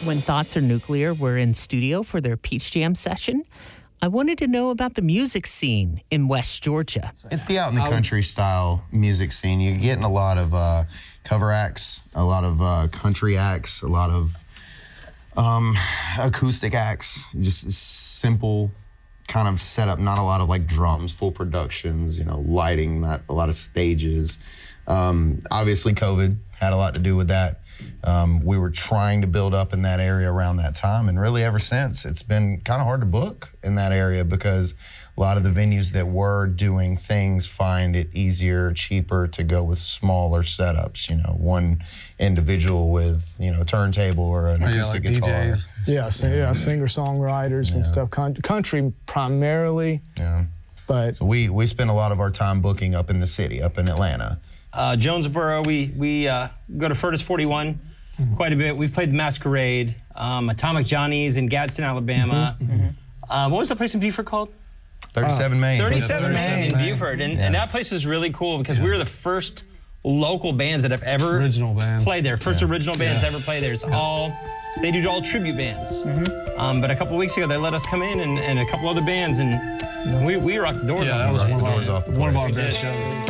When Thoughts Are Nuclear were in studio for their Peach Jam session, I wanted to know about the music scene in West Georgia. It's the out in the country style music scene. You're getting a lot of cover acts, a lot of country acts, a lot of acoustic acts, just simple kind of setup, not a lot of like drums, full productions, lighting, not a lot of stages. Obviously COVID had a lot to do with that. We were trying to build up in that area around that time, and really ever since, it's been kind of hard to book in that area because a lot of the venues that were doing things find it easier, cheaper to go with smaller setups, one individual with, a turntable or an acoustic like guitar. DJs. Yeah, singer-songwriters and stuff. Country primarily. Yeah. But so we spend a lot of our time booking up in the city, up in Atlanta. Jonesboro, we go to Furnace 41 quite a bit. We've played the Masquerade, Atomic Johnny's in Gadsden, Alabama. What was that place in Beaufort called? 37 Main. 37 Main in Beaufort. And that place is really cool because we were the first local bands that have ever played there. First original bands to ever play there. It's they do all tribute bands. But a couple of weeks ago, they let us come in and a couple other bands, and we rocked the doors. Yeah, that was one of Doors off the our place. best shows.